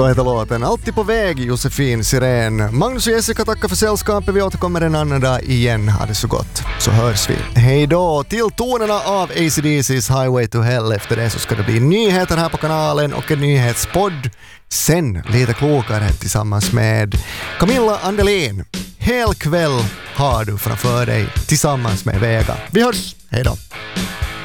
Så heter låten. Alltid på väg, Josefin Sirén. Magnus och Jessica tackar för sällskapet. Vi återkommer en annan dag igen. Ha det så gott. Så hörs vi. Hej då till tonerna av AC/DC's Highway to Hell. Efter det så ska det bli nyheter här på kanalen och en nyhetspodd. Sen lite klokare tillsammans med Camilla Andelin. Hel kväll har du framför dig tillsammans med Vega. Vi hörs. Hej då.